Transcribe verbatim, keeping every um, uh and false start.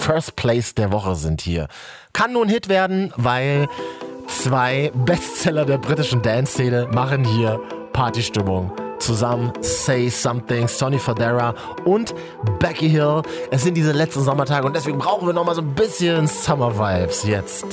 First Place der Woche sind hier. Kann nur ein Hit werden, weil zwei Bestseller der britischen Dance-Szene machen hier Partystimmung. Zusammen Say Something, Sonny Fodera und Becky Hill. Es sind diese letzten Sommertage und deswegen brauchen wir nochmal so ein bisschen Summer Vibes jetzt.